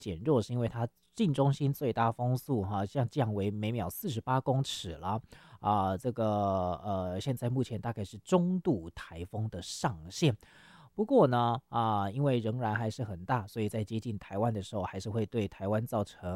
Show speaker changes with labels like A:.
A: 减弱，是因为它近中心最大风速像降为每秒48公尺了这个现在目前大概是中度台风的上限。不过呢因为仍然还是很大，所以在接近台湾的时候，还是会对台湾造成